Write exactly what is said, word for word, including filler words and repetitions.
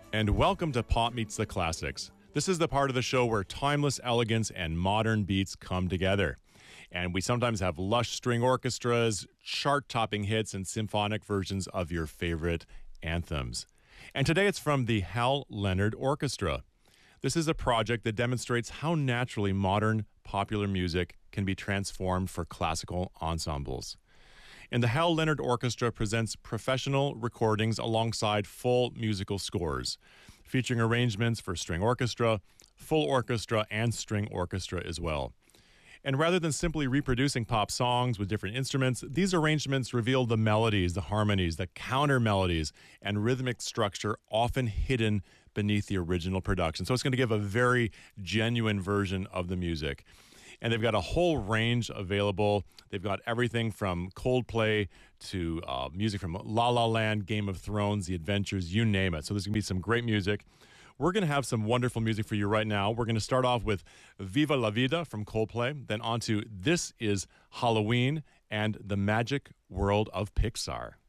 And welcome to Pop Meets the Classics. This is the part of the show where timeless elegance and modern beats come together. And we sometimes have lush string orchestras, chart-topping hits, and symphonic versions of your favorite anthems. And today it's from the Hal Leonard Orchestra. This is a project that demonstrates how naturally modern popular music can be transformed for classical ensembles. And the Hal Leonard Orchestra presents professional recordings alongside full musical scores, featuring arrangements for string orchestra, full orchestra, and string orchestra as well. And rather than simply reproducing pop songs with different instruments, these arrangements reveal the melodies, the harmonies, the counter melodies, and rhythmic structure often hidden beneath the original production. So it's going to give a very genuine version of the music. And they've got a whole range available. They've got everything from Coldplay to uh, music from La La Land, Game of Thrones, The Adventures, you name it. So there's going to be some great music. We're going to have some wonderful music for you right now. We're going to start off with Viva La Vida from Coldplay, then on to This Is Halloween and The Magic World of Pixar.